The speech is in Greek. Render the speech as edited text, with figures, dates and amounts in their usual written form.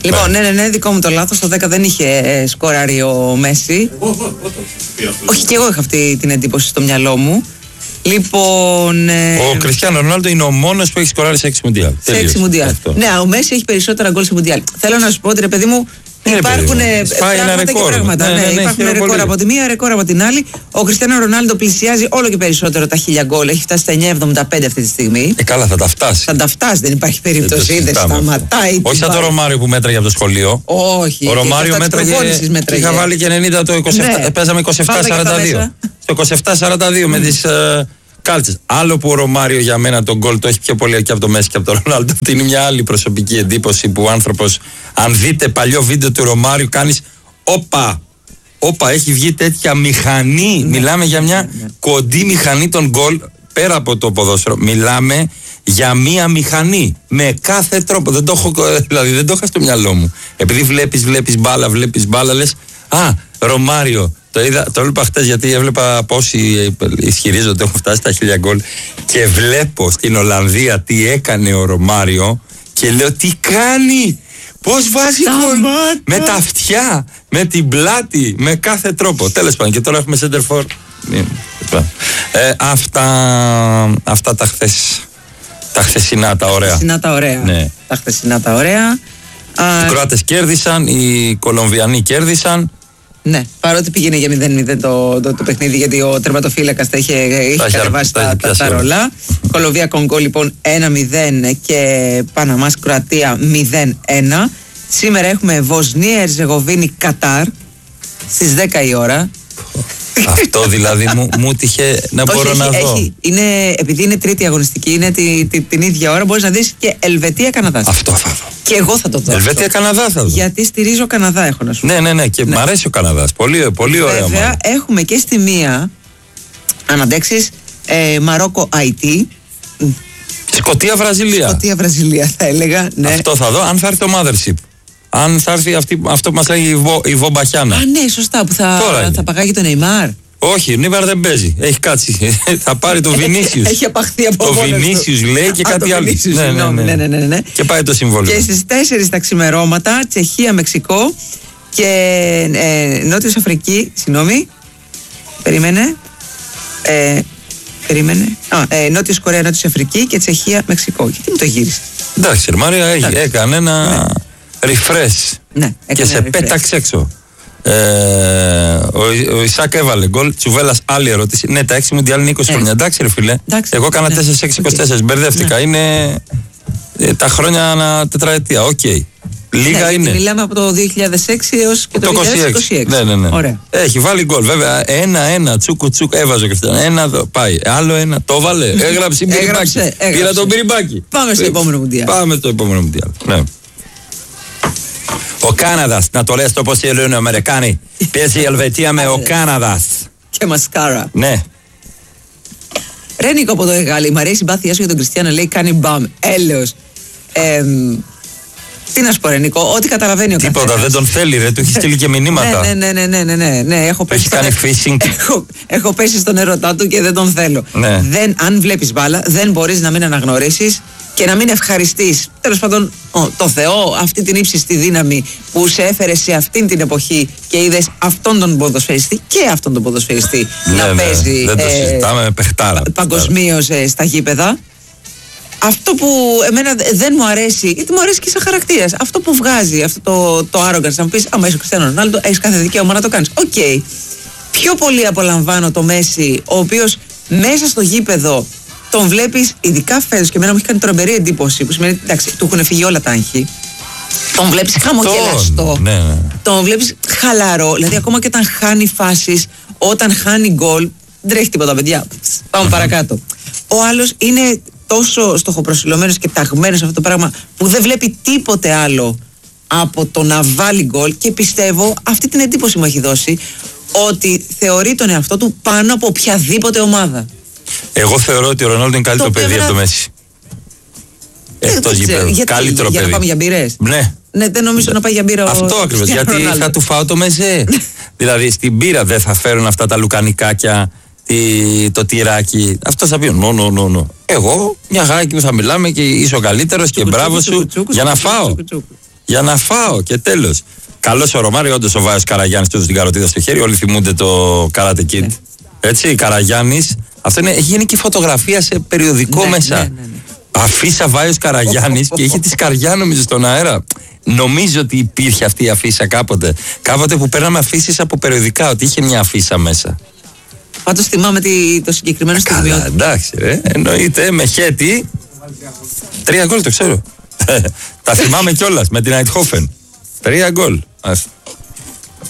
Λοιπόν, ναι, δικό μου το λάθος. Το 10 δεν είχε σκοράρει ο Μέση. Όχι, και εγώ είχα αυτή την εντύπωση στο μυαλό μου. Λοιπόν. Ο Κριστιάνο Ρονάλντο είναι ο μόνος που έχει σκοράρει σε 6 Μουντιάλ. Σε 6 Μουντιάλ. Ναι, ο Μέση έχει περισσότερα γκολ σε Μουντιάλ. Θέλω να σου πω ότι ρε παιδί μου. Υπάρχουν πράγματα και πράγματα. Υπάρχουν ρεκόρ από τη μία, ρεκόρ από την άλλη. Ο Κριστιάνο Ρονάλντο πλησιάζει όλο και περισσότερο τα 1000 γκολ. Έχει φτάσει στα 9,75 αυτή τη στιγμή. Καλά, θα τα φτάσει. Θα τα φτάσει, δεν υπάρχει περίπτωση. Δεν σταματάει. Όχι σαν το Ρωμάριο που μέτραγε από το σχολείο. Όχι. Ο Ρωμάριο μέτραγε. Είχα βάλει και 90 το 27. Παίζαμε 27-42. Στο 27-42 με τις κάλτσες. Άλλο που ο Ρωμάριο για μένα τον γκολ το έχει πιο πολύ και από το Μέση και από τον Ρονάλντο. Αυτή είναι μια άλλη προσωπική εντύπωση που ο άνθρωπος, αν δείτε παλιό βίντεο του Ρωμάριου, κάνεις όπα, έχει βγει τέτοια μηχανή. Μιλάμε για μια κοντή μηχανή των γκολ, πέρα από το ποδόσφαιρο. Μιλάμε για μια μηχανή με κάθε τρόπο. Δεν το είχα στο μυαλό μου. Επειδή βλέπεις μπάλα, λες Ρωμάριο. Το έβλεπα χτες γιατί έβλεπα πόσοι ισχυρίζονται ότι έχουν φτάσει στα 1000 γκολ και βλέπω στην Ολλανδία τι έκανε ο Ρωμάριο και λέω τι κάνει, πώς βάζει γκολ με τα αυτιά, με την πλάτη, με κάθε τρόπο. Τέλος πάντων, και τώρα έχουμε center for. Αυτά τα χθεσινά τα ωραία. Ναι. Τα χθεσινά τα ωραία. Οι Κροάτες κέρδισαν, οι Κολομβιανοί κέρδισαν. Ναι, παρότι πήγαινε για 0-0 το παιχνίδι, γιατί ο τερματοφύλακας τα είχε κατεβάσει τα ρολά. Κολομβία Κονγκό λοιπόν 1-0 και Παναμάς Κροατία 0-1. Σήμερα έχουμε Βοσνία Ερζεγοβίνη Κατάρ στις 10 η ώρα. Αυτό δηλαδή μου τύχε να μπορώ να δω. Επειδή είναι τρίτη αγωνιστική, είναι την ίδια ώρα, μπορείς να δεις και Ελβετία Καναδά. Αυτό θα δω. Και εγώ θα το δω. Ελβετία Καναδά θα δω. Γιατί στηρίζω Καναδά, έχω να σου πω. Ναι, και μ' αρέσει ο Καναδάς. Πολύ ωραία. Βέβαια, έχουμε και στη μία, αν αντέξεις, Μαρόκο IT. Σκωτία-Βραζιλία θα έλεγα. Ναι. Αυτό θα δω, αν θα έρθει το Mothership. Αν θα έρθει αυτό που μας λέει η Βομπαχιάνα. Ναι, σωστά, που θα παγάγει τον Νεϊμάρ. Όχι, ο Νεϊμάρ δεν παίζει. Έχει κάτσει. Θα πάρει το Βινίσιους. Έχει απαχθεί από το Βινίσιους λέει και κάτι άλλο. Ναι. Και πάει το συμβόλαιο. Και στις 4 τα ξημερώματα, Τσεχία, Μεξικό και Νότιος Αφρική. Συγγνώμη. Περίμενε. Νότιος Κορέα, Νότιος Αφρική και Τσεχία, Μεξικό. Γιατί μου το γύρισε. Εντάξει, Μάρια έκανε ένα refresh. Ναι, και σε πέταξε έξω. Ο Ισάκ έβαλε γκολ. Τσουβέλλας άλλη ερώτηση. Ναι, τα 6 Μουντιάλ είναι 20 χρόνια. Εντάξει, ρε φίλε. Εγώ έκανα 4-6-24. Μπερδεύτηκα. Είναι τα χρόνια ανά τετραετία. Οκ. Λίγα είναι. Μιλάμε από το 2006 έως και το 2026. Ναι. Ωραία. Έχει βάλει γκολ. Βέβαια, 1-1 τσούκου. Έβαζε ο Κριστιανό. Ένα εδώ. Πάει. Άλλο ένα. Το βάλε. Έγραψε πυριμπάκι. Πήρα τον πυριμπάκι. Πάμε στο επόμενο Μουντιάλ. Ναι. Ο Κάναδας, να το λες το πως λένε οι Αμερικάνοι. Παίζει η Ελβετία με ο Κάναδας. Και μασκάρα. Ναι. Ρε Νίκο από το Γάλλη, μ' αρέσει η συμπάθειά σου για τον Κριστιάνο, λέει κάνει μπαμ. Έλεος. Τι να σου πω ρε Νίκο, ό,τι καταλαβαίνει ο καθένας. Τίποτα, δεν τον θέλει ρε, του έχει στείλει και μηνύματα. Ναι, έχει κάνει phishing. Έχω πέσει στον ερωτά του και δεν τον θέλω. Ναι. Αν βλέπεις μπάλα, δεν μπορείς να μην αναγνωρίσεις και να μην ευχαριστείς, τέλος πάντων, το Θεό, αυτή την ύψιστη δύναμη που σε έφερε σε αυτήν την εποχή και είδες αυτόν τον ποδοσφαιριστή και αυτόν τον ποδοσφαιριστή να παίζει. Δεν το συζητάμε, παιχτάρα. Παγκοσμίως στα γήπεδα. Αυτό που εμένα δεν μου αρέσει, γιατί μου αρέσει και σαν χαρακτήρας, αυτό που βγάζει, αυτό το arrogance, να μου πεις, άμα είσαι ο Κριστιάνο Ρονάλντο, έχεις κάθε δικαίωμα να το κάνεις. Οκ. Πιο πολύ απολαμβάνω το Μέση, ο οποίος μέσα στο γήπεδο τον βλέπεις, ειδικά φέτος, και εμένα μου έχει κάνει τρομερή εντύπωση, που σημαίνει, εντάξει, του έχουν φύγει όλα τα άγχη. Τον βλέπεις χαμογελαστό. Ναι. Τον βλέπεις χαλαρό, δηλαδή ακόμα και όταν χάνει φάσεις, όταν χάνει γκολ, δεν τρέχει τίποτα, παιδιά. Πάμε παρακάτω. Ο άλλος είναι τόσο στοχοπροσιλωμένος και ταγμένος σε αυτό το πράγμα που δεν βλέπει τίποτε άλλο από το να βάλει γκολ, και πιστεύω αυτή την εντύπωση μου έχει δώσει, ότι θεωρεί τον εαυτό του πάνω από οποιαδήποτε ομάδα. Εγώ θεωρώ ότι ο Ρονάλντο είναι καλύτερο παιδί από το Μέση. Εκτός γηπέδου. Καλύτερο παιδί. Για να πάμε για μπύρες. Ναι. Ναι, δεν νομίζω να πάει για μπύρα. Αυτό ακριβώς. Γιατί θα του φάω το Μέση. Δηλαδή στην μπύρα δεν θα φέρουν αυτά τα λουκανικάκια, το τυράκι. Αυτό θα πει Εγώ μια χαρά και θα μιλάμε και είσαι ο καλύτερος και μπράβο σου για να φάω. για να φάω και τέλος. Καλός ο Ρωμάριο, όντως ο Βάιος Καραγιάννης του έδωσε την καροτίδα στο χέρι. Όλοι θυμούνται το Karate Kid. Ναι. Έτσι, Καραγιάννης. Αυτό έχει γίνει και φωτογραφία σε περιοδικό μέσα. Ναι. Αφίσα Βάιος Καραγιάννης και είχε τη σκαριά νομίζω στον αέρα. Νομίζω ότι υπήρχε αυτή η αφίσα κάποτε. Κάποτε που παίρναμε αφίσεις από περιοδικά, ότι είχε μια αφίσα μέσα. Πάντως θυμάμαι το συγκεκριμένο στιγμιότυπο. Καλά, εντάξει, εννοείται, με χέτη. 3 γκολ, το ξέρω. Τα θυμάμαι κιόλας με την Αιτχόφεν. 3 γκολ.